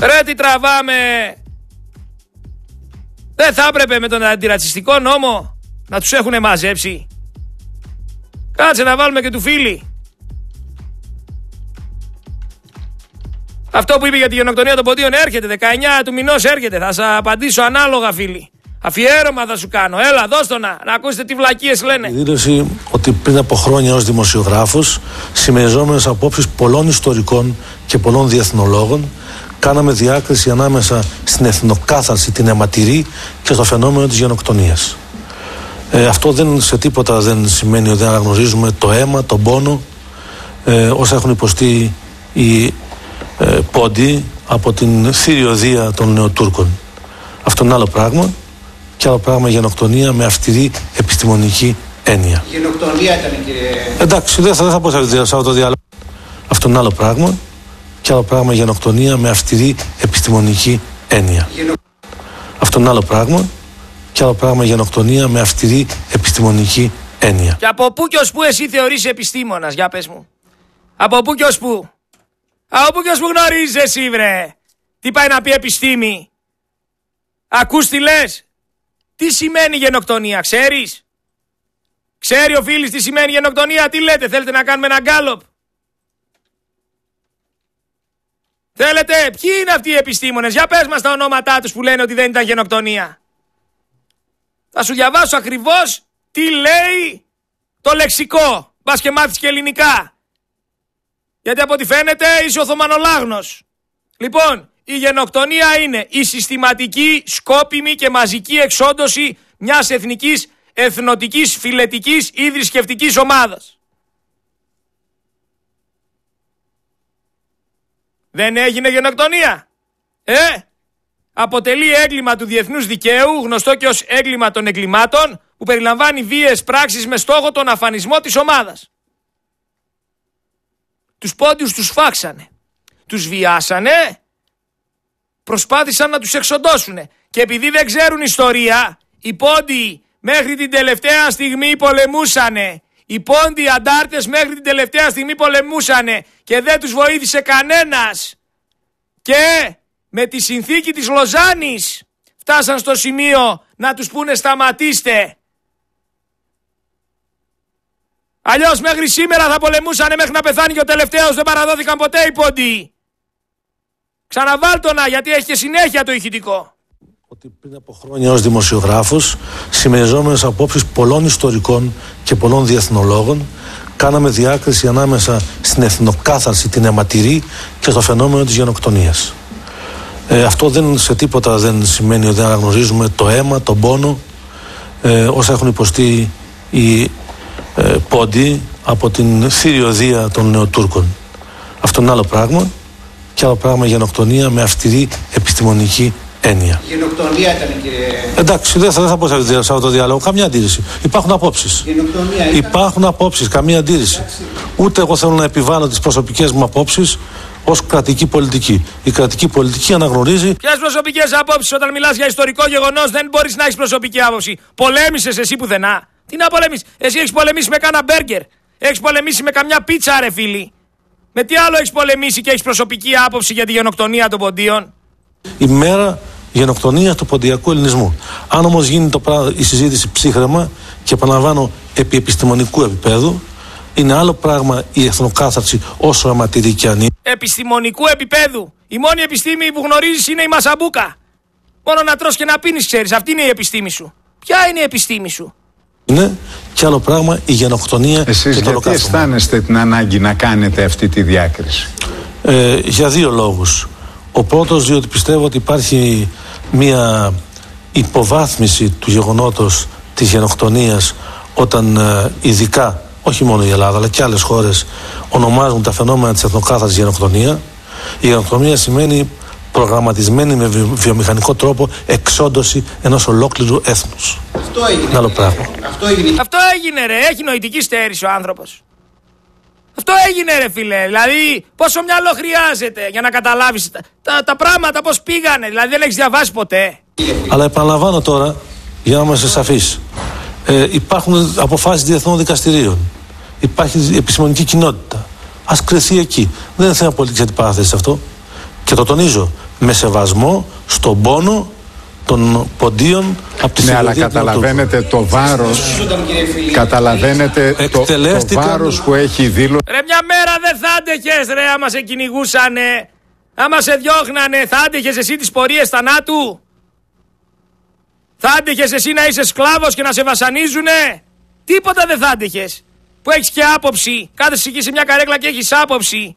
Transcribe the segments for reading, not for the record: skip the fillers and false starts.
Ρε τι τραβάμε. Δεν θα έπρεπε με τον αντιρατσιστικό νόμο να τους έχουνε μαζέψει. Κάτσε να βάλουμε και του φίλη. Αυτό που είπε για τη γενοκτονία των ποντίων έρχεται, 19 του μηνός έρχεται. Θα σας απαντήσω ανάλογα, φίλοι. Αφιέρωμα θα σου κάνω. Έλα, δώσ' το να ακούσετε τι βλακίες λένε. Η δήλωση ότι πριν από χρόνια ως δημοσιογράφος, συμμεριζόμενος απόψεις πολλών ιστορικών και πολλών διεθνολόγων, κάναμε διάκριση ανάμεσα στην εθνοκάθαρση, την αιματηρή και στο φαινόμενο της γενοκτονίας. Αυτό σε τίποτα δεν σημαίνει ότι δεν αναγνωρίζουμε το αίμα, τον πόνο, όσα έχουν υποστεί οι πόντιοι από την θηριωδία των Νεοτούρκων. Αυτό είναι άλλο πράγμα. Και άλλο πράγμα η γενοκτονία με αυστηρή επιστημονική έννοια. Η γενοκτονία ήταν, κύριε. Εντάξει, δεν θα πω σε αυτό το διάλογο. Αυτό είναι άλλο πράγμα. Και άλλο πράγμα η γενοκτονία με αυστηρή επιστημονική έννοια. Αυτό είναι άλλο πράγμα. Και άλλο πράγμα η γενοκτονία με αυστηρή επιστημονική έννοια. Και από πού και ως πού εσύ θεωρείς επιστήμονας, για πες μου. Από πού και ως πού. Από πού και ως πού γνωρίζεις εσύ, βρε. Τι πάει να πει επιστήμη. Ακούς τι λες. Τι σημαίνει γενοκτονία, ξέρεις. Ξέρει ο φίλης τι σημαίνει γενοκτονία. Τι λέτε, θέλετε να κάνουμε ένα γκάλοπ. Θέλετε, ποιοι είναι αυτοί οι επιστήμονες. Για πες μας τα ονόματά τους που λένε ότι δεν ήταν γενοκτονία. Θα σου διαβάσω ακριβώς τι λέει το λεξικό. Μπας και μάθεις και ελληνικά. Γιατί από ό,τι φαίνεται είσαι Οθωμανολάγνος. Λοιπόν, η γενοκτονία είναι η συστηματική, σκόπιμη και μαζική εξόντωση μιας εθνικής, εθνοτικής, φιλετικής ή θρησκευτικής ομάδας. Δεν έγινε γενοκτονία. Αποτελεί έγκλημα του διεθνούς δικαίου, γνωστό και ως έγκλημα των εγκλημάτων, που περιλαμβάνει βίαιες πράξεις με στόχο τον αφανισμό της ομάδας. Τους πόντιους τους φάξανε, τους βιάσανε, προσπάθησαν να τους εξοντώσουνε. Και επειδή δεν ξέρουν ιστορία, οι πόντιοι μέχρι την τελευταία στιγμή πολεμούσανε. Οι πόντιοι αντάρτες μέχρι την τελευταία στιγμή πολεμούσανε και δεν τους βοήθησε κανένας. Και με τη συνθήκη της Λοζάνης φτάσαν στο σημείο να τους πούνε σταματήστε. Αλλιώς μέχρι σήμερα θα πολεμούσανε μέχρι να πεθάνει και ο τελευταίος, δεν παραδόθηκαν ποτέ οι πόντιοι. Ξαναβάλτονα γιατί έχει και συνέχεια το ηχητικό. Ότι πριν από χρόνια ως δημοσιογράφος, συμμεριζόμενος απόψεις πολλών ιστορικών και πολλών διεθνολόγων, κάναμε διάκριση ανάμεσα στην εθνοκάθαρση, την αιματηρή και στο φαινόμενο της γενοκτονίας. Αυτό σε τίποτα δεν σημαίνει ότι δεν αναγνωρίζουμε το αίμα, τον πόνο, όσα έχουν υποστεί οι πόντιοι από την θηριωδία των Νεοτούρκων. Αυτό είναι άλλο πράγμα. Και άλλο πράγμα η γενοκτονία με αυστηρή επιστημονική έννοια. Η γενοκτονία ήταν, κύριε. Εντάξει, δεν θα πω σε αυτό το διάλογο. Καμία αντίρρηση. Υπάρχουν απόψεις. Υπάρχουν απόψεις, καμία αντίρρηση. Εντάξει. Ούτε εγώ θέλω να επιβάλλω τις προσωπικές μου απόψεις ως κρατική πολιτική. Η κρατική πολιτική αναγνωρίζει. Ποιες προσωπικές απόψεις? Όταν μιλάς για ιστορικό γεγονός, δεν μπορείς να έχεις προσωπική άποψη. Πολέμησες εσύ πουθενά. Τι να πολεμήσεις? Εσύ έχεις πολεμήσει με κάνα μπέργκερ. Έχεις πολεμήσει με καμιά πίτσα, ρε φίλοι. Με τι άλλο έχεις πολεμήσει και έχεις προσωπική άποψη για τη γενοκτονία των ποντίων? Η μέρα γενοκτονία του ποντιακού ελληνισμού. Αν όμως γίνει η συζήτηση ψύχραιμα και επαναλαμβάνω επί επιστημονικού επίπεδου, είναι άλλο πράγμα η εθνοκάθαρση όσο αιματηρή και αν είναι. Επιστημονικού επίπεδου. Η μόνη επιστήμη που γνωρίζεις είναι η μασαμπούκα. Μόνο να τρως και να πίνεις, ξέρεις. Αυτή είναι η επιστήμη σου. Ποια είναι η επιστήμη σου? Είναι και άλλο πράγμα η γενοκτονία. Εσείς και το γιατί αισθάνεστε την ανάγκη να κάνετε αυτή τη διάκριση? Για δύο λόγους. Ο πρώτος, διότι πιστεύω ότι υπάρχει μια υποβάθμιση του γεγονότος της γενοκτονίας όταν ειδικά, όχι μόνο η Ελλάδα αλλά και άλλες χώρες ονομάζουν τα φαινόμενα της εθνοκάθαρσης γενοκτονία. Η γενοκτονία σημαίνει προγραμματισμένη με βιομηχανικό τρόπο εξόντωση ενός ολόκληρου έθνους. Αυτό έγινε. Άλλο πράγμα. Αυτό έγινε, ρε. Έχει νοητική στέρηση ο άνθρωπος. Αυτό έγινε, ρε φίλε. Δηλαδή, πόσο μυαλό χρειάζεται για να καταλάβεις τα πράγματα πώς πήγανε? Δηλαδή, δεν έχεις διαβάσει ποτέ. Αλλά επαναλαμβάνω τώρα, για να είμαστε σαφείς, υπάρχουν αποφάσεις διεθνών δικαστηρίων. Υπάρχει επιστημονική κοινότητα. Ας κρυθεί εκεί. Δεν είναι θέμα πολιτικής αντιπαράθεσης αυτό. Και το τονίζω. με σεβασμό στον πόνο των ποντίων από τη αλλά καταλαβαίνετε το βάρος. Καταλαβαίνετε το βάρος που έχει η δήλωση. Ρε, μια μέρα δεν θα άντεχες, ρε, άμα σε κυνηγούσανε, άμα σε διώχνανε, θα άντεχες εσύ τις πορείες θανάτου? Θα άντεχες εσύ να είσαι σκλάβος και να σε βασανίζουνε? Τίποτα δεν θα άντεχες. Που έχεις και άποψη. Κάθεσαι εκεί σε μια καρέκλα και έχεις άποψη.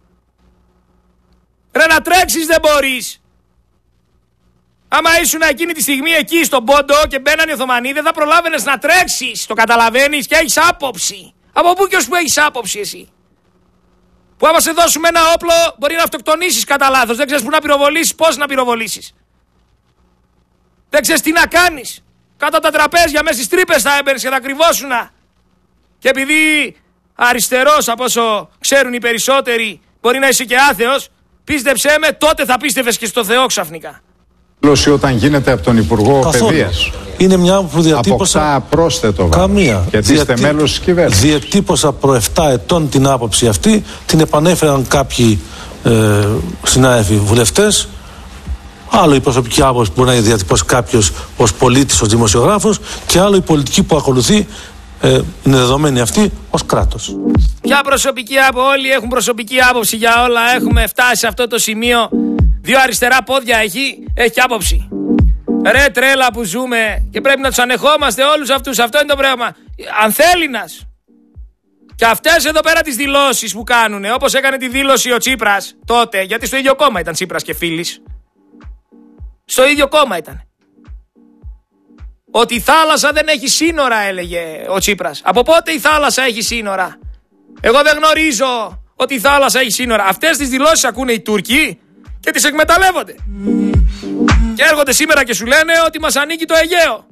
Ρε, να τρέξεις δεν μπορείς. Άμα ήσουν εκείνη τη στιγμή εκεί στον πόντο και μπαίνανε οι Οθωμανοί, δεν θα προλάβαινες να τρέξεις. Το καταλαβαίνεις? Και έχεις άποψη. Από πού και ως που έχεις άποψη εσύ? Που άμα σε δώσουμε ένα όπλο μπορεί να αυτοκτονήσεις κατά λάθος. Δεν ξέρεις πού να πυροβολήσεις, πώς να πυροβολήσεις. Δεν ξέρεις τι να κάνεις. Κάτω από τα τραπέζια, μέσα στις τρύπες θα έμπαινες και θα κρυβόσουνα. Και επειδή αριστερός, από όσο ξέρουν οι περισσότεροι, μπορεί να είσαι και άθεος, πίστεψέ με, τότε θα πίστευες και στο Θεό ξαφνικά. Όταν γίνεται από τον Υπουργό Παιδείας. Είναι μια που διατύπωσα. Αποκτά πρόσθετο βάρος. Καμία. Γιατί είστε μέλος της κυβέρνησης. Διατύπωσα προ 7 ετών την άποψη αυτή, την επανέφεραν κάποιοι συνάδελφοι βουλευτές. Άλλο η προσωπική άποψη που μπορεί να διατυπώσει κάποιος ως πολίτης, ως δημοσιογράφος, και άλλο η πολιτική που ακολουθεί, είναι δεδομένη αυτή, ως κράτος. Ποια προσωπική άποψη? Όλοι έχουν προσωπική άποψη για όλα. Έχουμε φτάσει σε αυτό το σημείο. 2 αριστερά πόδια έχει και άποψη. Ρε, τρέλα που ζούμε και πρέπει να τους ανεχόμαστε όλους αυτούς. Αυτό είναι το πράγμα. Ανθέληνας. Και αυτές εδώ πέρα τις δηλώσεις που κάνουνε, όπως έκανε τη δήλωση ο Τσίπρας τότε, γιατί στο ίδιο κόμμα ήταν Τσίπρας και Φίλης. Στο ίδιο κόμμα ήταν. Ότι η θάλασσα δεν έχει σύνορα, έλεγε ο Τσίπρας. Από πότε η θάλασσα έχει σύνορα? Εγώ δεν γνωρίζω ότι η θάλασσα έχει σύνορα. Αυτές τις δηλώσεις ακούνε οι Τούρκοι και τις εκμεταλλεύονται. Και έρχονται σήμερα και σου λένε ότι μας ανήκει το Αιγαίο.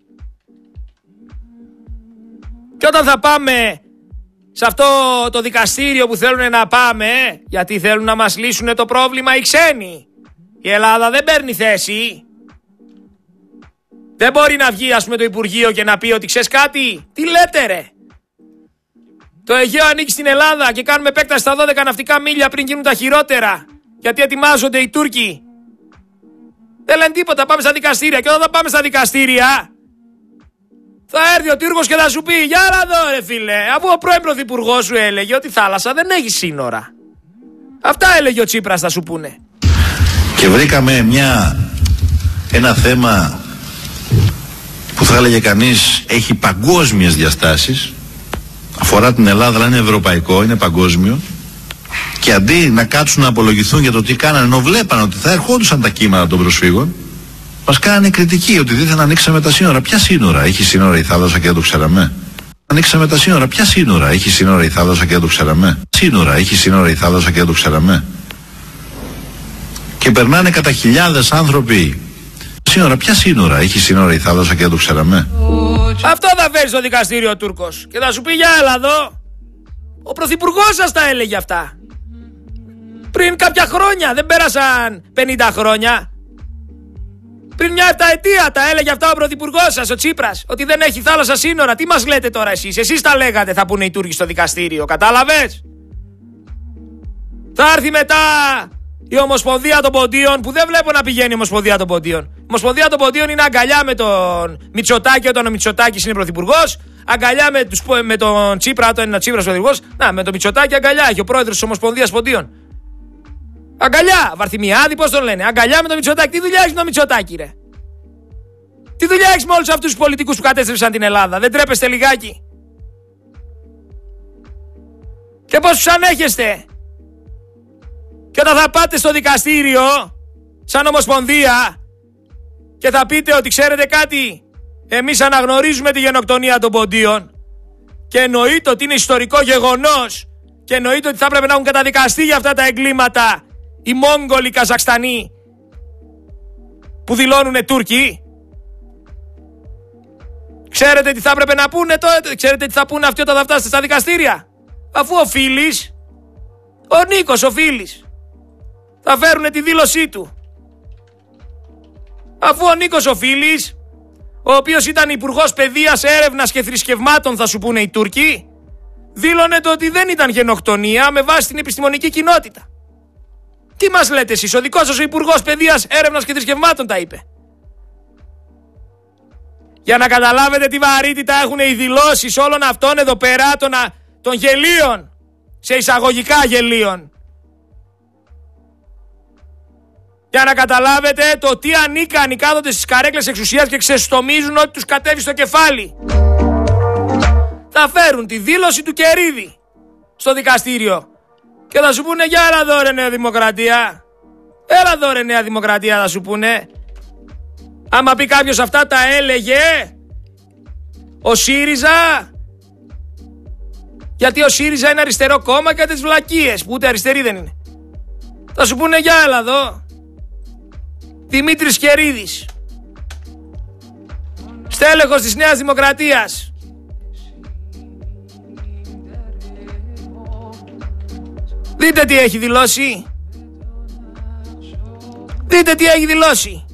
Και όταν θα πάμε σε αυτό το δικαστήριο που θέλουν να πάμε, γιατί θέλουν να μας λύσουν το πρόβλημα οι ξένοι, η Ελλάδα δεν παίρνει θέση. Δεν μπορεί να βγει, ας πούμε, το Υπουργείο και να πει ότι ξέρεις κάτι? Τι λέτε, ρε? Το Αιγαίο ανήκει στην Ελλάδα και κάνουμε επέκταση στα 12 ναυτικά μίλια πριν γίνουν τα χειρότερα. Γιατί ετοιμάζονται οι Τούρκοι. Δεν λένε τίποτα, πάμε στα δικαστήρια. Και όταν θα πάμε στα δικαστήρια, θα έρθει ο Τούρκος και θα σου πει: για να δω, ρε φίλε, αφού ο πρώην πρωθυπουργός σου έλεγε ότι η θάλασσα δεν έχει σύνορα. Αυτά έλεγε ο Τσίπρας, θα σου πούνε. Και βρήκαμε ένα θέμα που θα έλεγε κανείς έχει παγκόσμιες διαστάσεις. Αφορά την Ελλάδα, αλλά είναι ευρωπαϊκό, είναι παγκόσμιο. Και αντί να κάτσουν να απολογηθούν για το τι κάνανε, ενώ βλέπανε ότι θα ερχόντουσαν τα κύματα των προσφύγων, μας κάνανε κριτική ότι δεν ανοίξαμε τα σύνορα. Ποια σύνορα? Έχει σύνορα η θάλασσα και δεν το ξέραμε? Ανοίξαμε τα σύνορα. Ποια σύνορα? Έχει σύνορα η θάλασσα και δεν το ξέραμε? Σύνορα έχει σύνορα η θάλασσα και δεν το ξέραμε? Και περνάνε κατά χιλιάδες άνθρωποι. Σύνορα, ποια σύνορα? Έχει σύνορα η θάλασσα και δεν το ξέραμε? Αυτό θα φέρει στο δικαστήριο ο Τούρκος και θα σου πει: για έλα εδώ. Ο πρωθυπουργός σας τα έλεγε αυτά. Πριν κάποια χρόνια, δεν πέρασαν 50 χρόνια. Πριν μια 7ετία τα έλεγε αυτά ο πρωθυπουργός σας, ο Τσίπρας. Ότι δεν έχει θάλασσα σύνορα. Τι μας λέτε τώρα εσείς? Εσείς τα λέγατε, θα πούνε οι Τούρκοι στο δικαστήριο. Κατάλαβες? Θα έρθει μετά η Ομοσπονδία των Ποντίων, που δεν βλέπω να πηγαίνει η Ομοσπονδία των Ποντίων. Η Ομοσπονδία των Ποντίων είναι αγκαλιά με τον Μητσοτάκη όταν ο Μητσοτάκης είναι πρωθυπουργός. Αγκαλιά με τον Τσίπρα όταν είναι ο Τσίπρας πρωθυπουργός. Να, με τον Μητσοτάκη αγκαλιά έχει ο πρόεδρος της Ομοσπονδίας Ποντίων. Αγκαλιά, Βαρθιμιάδη, πώς τον λένε? Αγκαλιά με τον Μητσοτάκη. Τι δουλειά έχεις με τον Μητσοτάκη, ρε? Τι δουλειά έχεις με όλους αυτούς τους πολιτικούς που κατέστρεψαν την Ελλάδα? Δεν τρέπεστε λιγάκι? Και πώς τους ανέχεστε? Και όταν θα πάτε στο δικαστήριο, σαν Ομοσπονδία, και θα πείτε ότι ξέρετε κάτι, εμείς αναγνωρίζουμε τη γενοκτονία των Ποντίων και εννοείται ότι είναι ιστορικό γεγονός και εννοείται ότι θα έπρεπε να έχουν καταδικαστεί για αυτά τα εγκλήματα οι Μόγγολοι Καζακστανοί που δηλώνουν Τούρκοι. Ξέρετε τι θα έπρεπε να πούνε τότε? Ξέρετε τι θα πούνε αυτοί όταν θα φτάσετε στα δικαστήρια? Αφού ο Φίλης, ο Νίκος ο Φίλης, θα φέρουν τη δήλωσή του. Αφού ο Νίκος ο Φίλης, ο οποίος ήταν υπουργός παιδείας, έρευνας και θρησκευμάτων, θα σου πούνε οι Τούρκοι, δήλωνε το ότι δεν ήταν γενοκτονία με βάση την επιστημονική κοινότητα. Τι μας λέτε εσείς? Ο δικός σας ο Υπουργός Παιδείας, Έρευνας και Θρησκευμάτων τα είπε. Για να καταλάβετε τι βαρύτητα έχουν οι δηλώσεις όλων αυτών εδώ πέρα των γελίων, σε εισαγωγικά γελίων. Για να καταλάβετε το τι ανίκανοι κάθονται στις καρέκλες εξουσίας και ξεστομίζουν ότι τους κατέβει στο κεφάλι. Θα φέρουν τη δήλωση του Κερίδη στο δικαστήριο και θα σου πούνε για έλα εδώ ρε Νέα Δημοκρατία. Έλα εδώ ρε Νέα Δημοκρατία θα σου πούνε. Άμα πει κάποιος αυτά τα έλεγε ο ΣΥΡΙΖΑ, γιατί ο ΣΥΡΙΖΑ είναι αριστερό κόμμα και τις βλακίες που ούτε αριστερή δεν είναι. Θα σου πούνε για έλα εδώ. Δημήτρης Κερίδης, στέλεχος της Νέας Δημοκρατίας. Δείτε τι έχει δηλώσει. Δείτε τι έχει δηλώσει.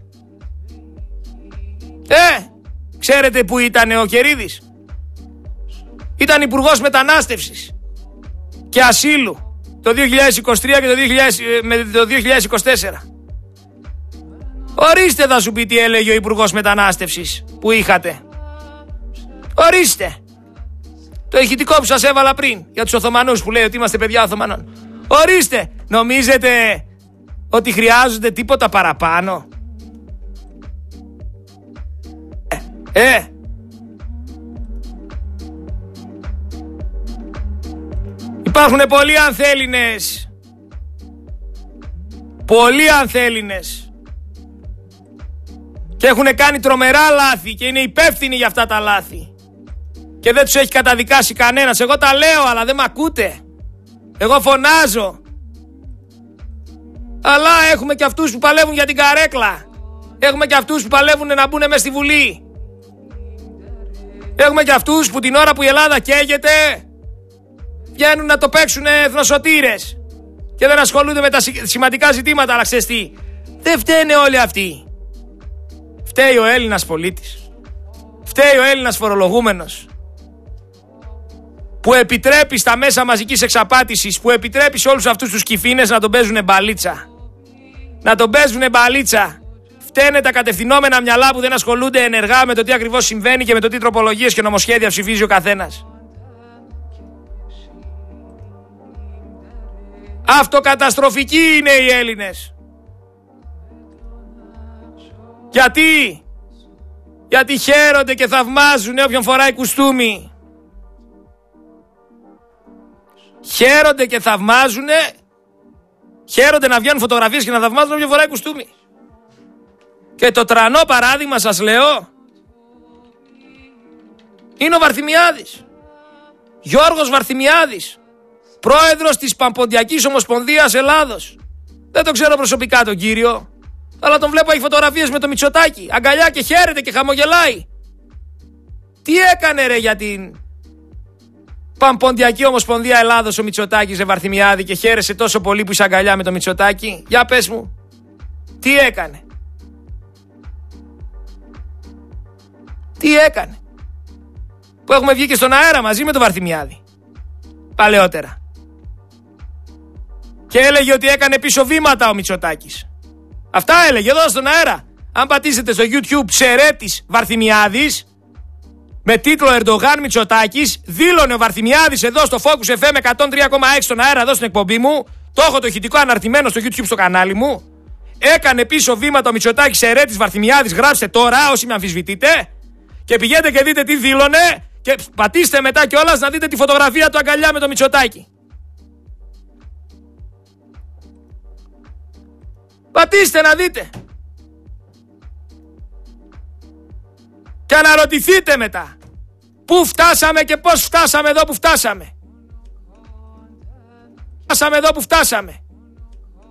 Ξέρετε που ήταν ο Κερίδης? Ήταν υπουργός μετανάστευσης και ασύλου το 2023 και το 2024. Ορίστε θα σου πει τι έλεγε ο υπουργός μετανάστευσης που είχατε. Ορίστε. Το ηχητικό που σας έβαλα πριν για τους Οθωμανούς που λέει ότι είμαστε παιδιά Οθωμανών. Ορίστε. Νομίζετε ότι χρειάζονται τίποτα παραπάνω? Υπάρχουν πολλοί ανθέληνες. Πολλοί ανθέληνες. Και έχουν κάνει τρομερά λάθη και είναι υπεύθυνοι για αυτά τα λάθη. Και δεν τους έχει καταδικάσει κανένας. Εγώ τα λέω αλλά δεν μ' ακούτε. Εγώ φωνάζω. Αλλά έχουμε και αυτούς που παλεύουν για την καρέκλα. Έχουμε και αυτούς που παλεύουν να μπουν μες στη Βουλή. Έχουμε και αυτούς που την ώρα που η Ελλάδα καίγεται βγαίνουν να το παίξουν εθνοσωτήρες και δεν ασχολούνται με τα σημαντικά ζητήματα. Αλλά ξέρεις τι? Δεν φταίνε όλοι αυτοί. Φταίει ο Έλληνας πολίτης. Φταίει ο Έλληνας φορολογούμενος που επιτρέπει στα μέσα μαζικής εξαπάτησης, που επιτρέπει σε όλους αυτούς τους κυφίνες να τον παίζουν μπαλίτσα. Να τον παίζουν μπαλίτσα. Φταίνε τα κατευθυνόμενα μυαλά που δεν ασχολούνται ενεργά με το τι ακριβώς συμβαίνει και με το τι τροπολογίες και νομοσχέδια ψηφίζει ο καθένας. Αυτοκαταστροφικοί είναι οι Έλληνες. Γιατί? Γιατί χαίρονται και θαυμάζουν όποιον φοράει κουστούμι. Χαίρονται και θαυμάζουν. Χαίρονται να βγαίνουν φωτογραφίες και να θαυμάζουν όποιον φοράει κουστούμι. Και το τρανό παράδειγμα σας λέω είναι ο Βαρθιμιάδης. Γιώργος Βαρθιμιάδης, πρόεδρος της Παμποντιακής Ομοσπονδίας Ελλάδος. Δεν τον ξέρω προσωπικά τον κύριο, αλλά τον βλέπω έχει φωτογραφίες με το Μητσοτάκη, αγκαλιά και χαίρεται και χαμογελάει. Τι έκανε ρε για την Παμποντιακή Ομοσπονδία Ελλάδος ο Μητσοτάκης ρε Βαρθιμιάδη και χαίρεσε τόσο πολύ που είσαι αγκαλιά με το Μητσοτάκη? Για πες μου, τι έκανε? Τι έκανε? Που έχουμε βγει και στον αέρα μαζί με τον Βαρθιμιάδη παλαιότερα. Και έλεγε ότι έκανε πίσω βήματα ο Μητσοτάκης. Αυτά έλεγε εδώ στον αέρα. Αν πατήσετε στο YouTube Ψερέτης Βαρθιμιάδης με τίτλο Ερντογάν Μητσοτάκης, δήλωνε ο Βαρθιμιάδης εδώ στο Focus FM 103,6 στον αέρα εδώ στην εκπομπή μου. Το έχω το ηχητικό αναρτημένο στο YouTube στο κανάλι μου. Έκανε πίσω βήματα ο Μητσοτάκης Ψερέτης Βαρθιμιάδης. Γράψτε τώρα όσοι με αμφισβητείτε. Και πηγαίνετε και δείτε τι δήλωνε. Και πατήστε μετά κιόλας να δείτε τη φωτογραφία του αγκαλιά με το Μητσοτάκη. Πατήστε να δείτε. Και αναρωτηθείτε μετά. Πού φτάσαμε και πώς φτάσαμε εδώ που φτάσαμε. Φτάσαμε εδώ που φτάσαμε.